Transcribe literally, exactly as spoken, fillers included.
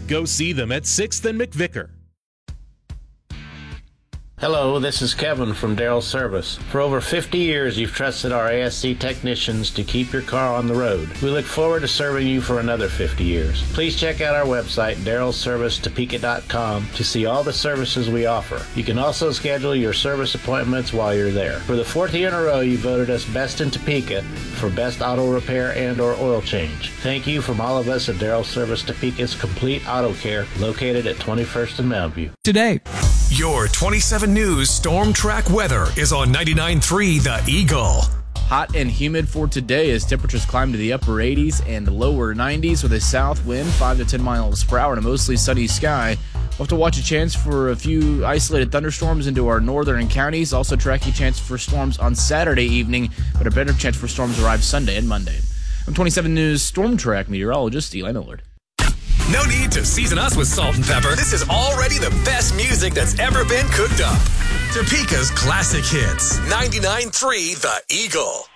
Go see them at sixth and McVicker. Hello, this is Kevin from Darrell Service. For over fifty years, you've trusted our A S C technicians to keep your car on the road. We look forward to serving you for another fifty years. Please check out our website, darrell service topeka dot com, to see all the services we offer. You can also schedule your service appointments while you're there. For the fourth year in a row, you voted us Best in Topeka for Best Auto Repair and or Oil Change. Thank you from all of us at Darrell Service Topeka's Complete Auto Care, located at twenty-first and Mountain View. Today. Your twenty-seven News Storm Track weather is on ninety-nine point three The Eagle. Hot and humid for today as temperatures climb to the upper eighties and lower nineties with a south wind five to ten miles per hour and a mostly sunny sky. We'll have to watch a chance for a few isolated thunderstorms into our northern counties. Also tracking chance for storms on Saturday evening, but a better chance for storms arrive Sunday and Monday. I'm twenty-seven News Storm Track meteorologist Eli Millard. No need to season us with salt and pepper. This is already the best music that's ever been cooked up. Topeka's classic hits. ninety-nine point three The Eagle.